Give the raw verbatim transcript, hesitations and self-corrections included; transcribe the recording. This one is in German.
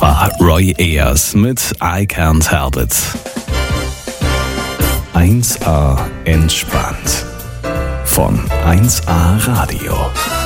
war Roy Ayers mit I Can't Help It. eins A entspannt von eins A Radio.